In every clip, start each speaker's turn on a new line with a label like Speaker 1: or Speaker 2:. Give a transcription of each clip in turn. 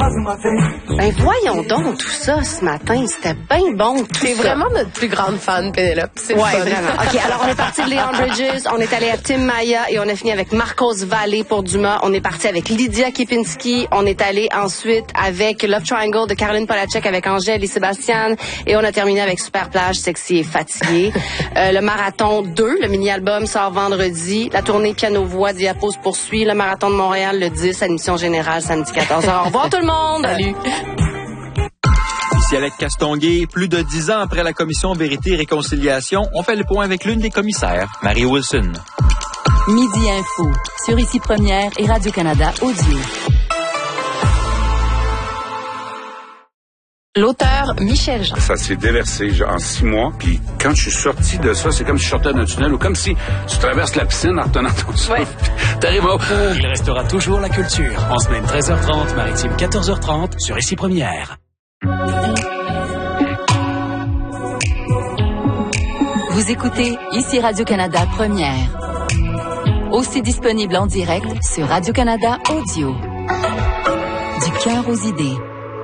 Speaker 1: Ben voyons donc tout ça ce matin, c'était bien bon tout
Speaker 2: T'es
Speaker 1: ça.
Speaker 2: vraiment notre plus grande fan, Pénélope. C'est
Speaker 1: Ouais,
Speaker 2: fun.
Speaker 1: vraiment. OK, alors on est parti de Leon Bridges, on est allé à Tim Maya et on a fini avec Marcos Valle pour Dumas. On est parti avec Lydia Kipinski, on est allé ensuite avec Love Triangle de Caroline Polachek avec Angèle et Sébastien et on a terminé avec Super Plage, Sexy et Fatigué. Le Marathon 2, le mini-album sort vendredi. La tournée piano-voix Diapo se poursuit. Le Marathon de Montréal le 10, admission générale samedi 14h. Au revoir tout le monde!
Speaker 2: Salut!
Speaker 3: Ici Alex Castonguay, plus de 10 ans après la commission Vérité et Réconciliation, on fait le point avec l'une des commissaires, Marie Wilson.
Speaker 4: Midi Info, sur Ici Première et Radio-Canada Audio.
Speaker 2: L'auteur Michel Jean.
Speaker 5: Ça s'est déversé en 6 mois. Puis quand je suis sorti de ça, c'est comme si je sortais d'un tunnel ou comme si tu traverses la piscine en retenant ton souffle.
Speaker 2: Ouais.
Speaker 5: T'arrives au...
Speaker 6: Il restera toujours la culture. En semaine 13h30, maritime 14h30, sur Ici Première.
Speaker 4: Vous écoutez Ici Radio-Canada Première. Aussi disponible en direct sur Radio-Canada Audio. Du cœur aux idées.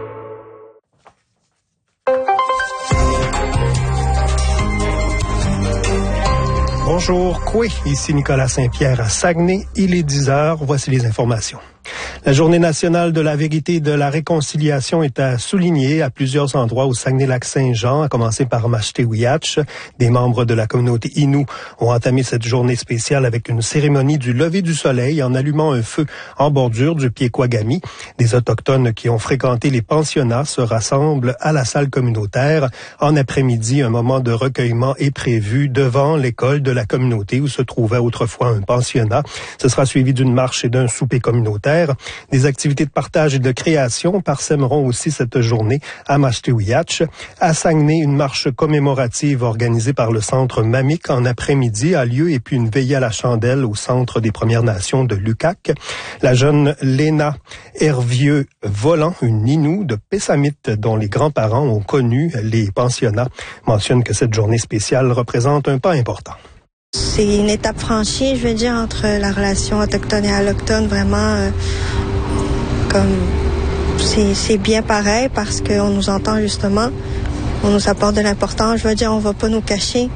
Speaker 7: Bonjour, Coué, ici Nicolas Saint-Pierre à Saguenay. Il est 10h, voici les informations. La Journée nationale de la vérité et de la réconciliation est à souligner à plusieurs endroits au Saguenay-Lac-Saint-Jean, à commencer par Mashtewiyatch. Des membres de la communauté Innu ont entamé cette journée spéciale avec une cérémonie du lever du soleil en allumant un feu en bordure du Pied-Kwagami. Des Autochtones qui ont fréquenté les pensionnats se rassemblent à la salle communautaire. En après-midi, un moment de recueillement est prévu devant l'école de la communauté où se trouvait autrefois un pensionnat. Ce sera suivi d'une marche et d'un souper communautaire. Des activités de partage et de création parsèmeront aussi cette journée à Mashtewiyatch. À Saguenay, une marche commémorative organisée par le Centre Mamik en après-midi a lieu et puis une veillée à la chandelle au Centre des Premières Nations de Lucac. La jeune Léna Hervieux-Volant, une Innu de Pessamit dont les grands-parents ont connu les pensionnats, mentionne que cette journée spéciale représente un pas important.
Speaker 8: C'est une étape franchie, je veux dire, entre la relation autochtone et allochtone, vraiment, comme c'est bien pareil parce qu'on nous entend justement, on nous apporte de l'importance, je veux dire, on va pas nous cacher,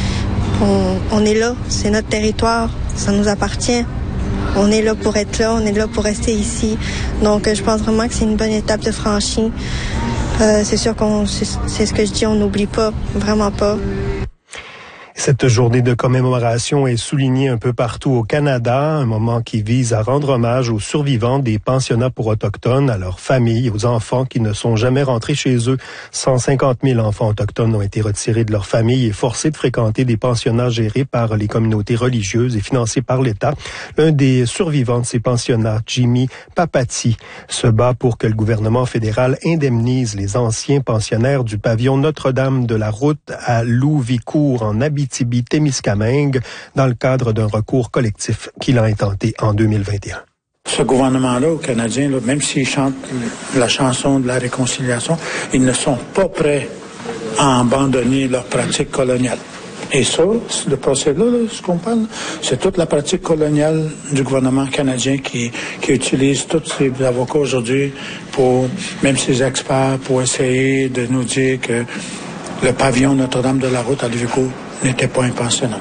Speaker 8: on est là, c'est notre territoire, ça nous appartient, on est là pour être là, on est là pour rester ici, donc je pense vraiment que c'est une bonne étape de franchie. C'est sûr c'est ce que je dis, on n'oublie pas, vraiment pas.
Speaker 7: Cette journée de commémoration est soulignée un peu partout au Canada, un moment qui vise à rendre hommage aux survivants des pensionnats pour autochtones, à leurs familles, aux enfants qui ne sont jamais rentrés chez eux. 150 000 enfants autochtones ont été retirés de leur famille et forcés de fréquenter des pensionnats gérés par les communautés religieuses et financés par l'État. L'un des survivants de ces pensionnats, Jimmy Papati, se bat pour que le gouvernement fédéral indemnise les anciens pensionnaires du pavillon Notre-Dame de la Route à Louvicourt en Abitibi-Témiscamingue dans le cadre d'un recours collectif qu'il a intenté en 2021.
Speaker 9: Ce gouvernement-là, aux Canadiens, là, même s'ils chantent la chanson de la réconciliation, ils ne sont pas prêts à abandonner leur pratique coloniale. Et ça, le procès-là, ce qu'on parle, c'est toute la pratique coloniale du gouvernement canadien qui utilise tous ces avocats aujourd'hui, pour même ces experts, pour essayer de nous dire que le pavillon Notre-Dame de la Route à Louvicourt n'était pas un pensionnat.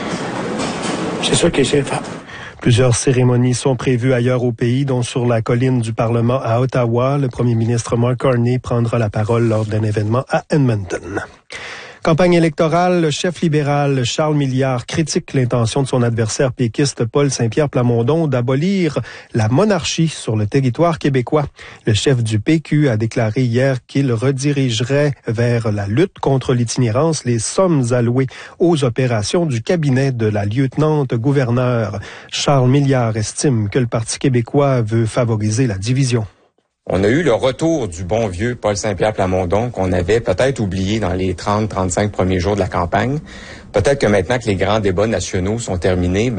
Speaker 9: C'est ça qu'ils essaient de faire.
Speaker 7: Plusieurs cérémonies sont prévues ailleurs au pays, dont sur la colline du Parlement à Ottawa. Le premier ministre Mark Carney prendra la parole lors d'un événement à Edmonton. Campagne électorale, le chef libéral Charles Milliard critique l'intention de son adversaire péquiste Paul Saint-Pierre Plamondon d'abolir la monarchie sur le territoire québécois. Le chef du PQ a déclaré hier qu'il redirigerait vers la lutte contre l'itinérance les sommes allouées aux opérations du cabinet de la lieutenant-gouverneur. Charles Milliard estime que le Parti québécois veut favoriser la division.
Speaker 10: On a eu le retour du bon vieux Paul Saint-Pierre Plamondon qu'on avait peut-être oublié dans les 30-35 premiers jours de la campagne. Peut-être que maintenant que les grands débats nationaux sont terminés,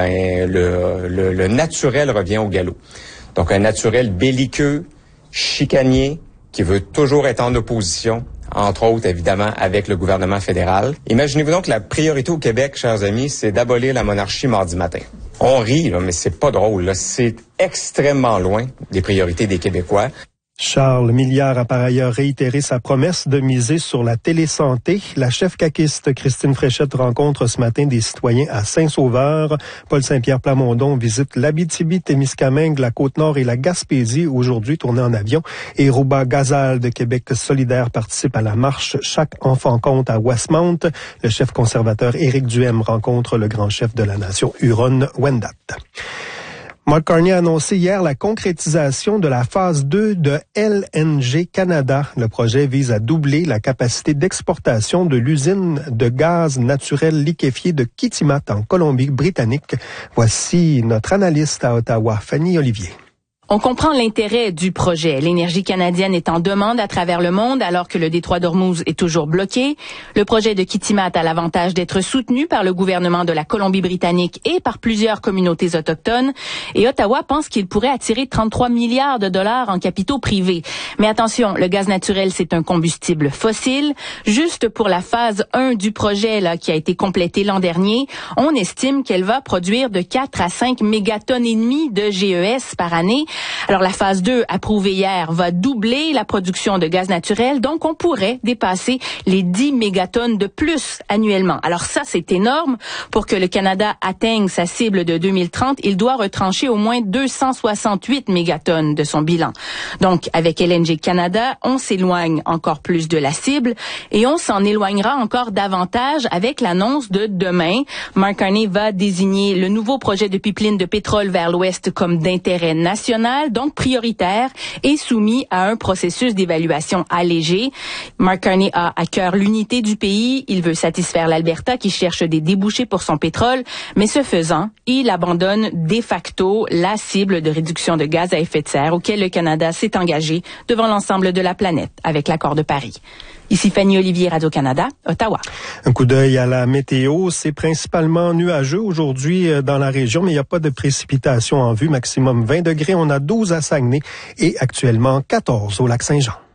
Speaker 10: le naturel revient au galop. Donc un naturel belliqueux, chicanier, qui veut toujours être en opposition, entre autres évidemment avec le gouvernement fédéral. Imaginez-vous donc que la priorité au Québec, chers amis, c'est d'abolir la monarchie mardi matin. On rit, là, mais c'est pas drôle, là. C'est extrêmement loin des priorités des Québécois.
Speaker 7: Charles Milliard a par ailleurs réitéré sa promesse de miser sur la télésanté. La chef caquiste Christine Fréchette rencontre ce matin des citoyens à Saint-Sauveur. Paul Saint-Pierre Plamondon visite l'Abitibi-Témiscamingue, la Côte-Nord et la Gaspésie, aujourd'hui tourné en avion. Et Rouba Gazal de Québec solidaire participe à la marche Chaque enfant compte à Westmount. Le chef conservateur Éric Duhem rencontre le grand chef de la nation Huron-Wendat. Mark Carney a annoncé hier la concrétisation de la phase 2 de LNG Canada. Le projet vise à doubler la capacité d'exportation de l'usine de gaz naturel liquéfié de Kitimat en Colombie-Britannique. Voici notre analyste à Ottawa, Fanny Olivier.
Speaker 11: On comprend l'intérêt du projet. L'énergie canadienne est en demande à travers le monde alors que le détroit d'Ormuz est toujours bloqué. Le projet de Kitimat a l'avantage d'être soutenu par le gouvernement de la Colombie-Britannique et par plusieurs communautés autochtones. Et Ottawa pense qu'il pourrait attirer 33 milliards de dollars en capitaux privés. Mais attention, le gaz naturel, c'est un combustible fossile. Juste pour la phase 1 du projet là, qui a été complétée l'an dernier, on estime qu'elle va produire de 4 à 5 mégatonnes et demie de GES par année. Alors, la phase 2, approuvée hier, va doubler la production de gaz naturel, donc on pourrait dépasser les 10 mégatonnes de plus annuellement. Alors ça, c'est énorme. Pour que le Canada atteigne sa cible de 2030, il doit retrancher au moins 268 mégatonnes de son bilan. Donc, avec LNG Canada, on s'éloigne encore plus de la cible et on s'en éloignera encore davantage avec l'annonce de demain. Mark Carney va désigner le nouveau projet de pipeline de pétrole vers l'ouest comme d'intérêt national, donc prioritaire et soumis à un processus d'évaluation allégé. Mark Carney a à cœur l'unité du pays. Il veut satisfaire l'Alberta qui cherche des débouchés pour son pétrole, mais ce faisant, il abandonne de facto la cible de réduction de gaz à effet de serre auquel le Canada s'est engagé devant l'ensemble de la planète avec l'accord de Paris. Ici Fanny Olivier, Radio-Canada, Ottawa.
Speaker 7: Un coup d'œil à la météo. C'est principalement nuageux aujourd'hui dans la région, mais il n'y a pas de précipitations en vue. Maximum 20 degrés. On a 12 à Saguenay et actuellement 14 au Lac-Saint-Jean.